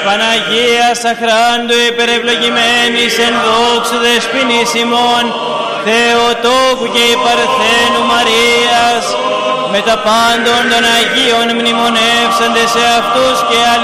Παναγίας αχράντου υπερευλογημένης εν δόξου δεσποινής ημών, Θεοτόκου και η Παρθένου Μαρίας, με τα πάντων των Αγίων μνημονεύσαντες σε αυτούς και